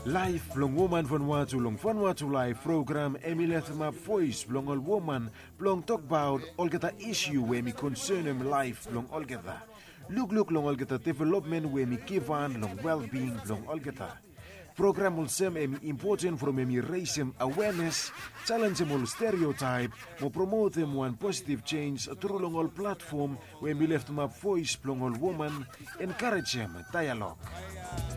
Live blong woman van watu live program Emilet ma voice blong ol woman blong talk about olgeta issue we mi concern life blong olgeta. Look long olgeta development we mi give on long well-being blong olgeta. Program ulsem emi important from emi raise awareness, challenge ol stereotype, mo promote one positive change through long ol platform we mi left ma voice blong ol woman, encourage dialogue.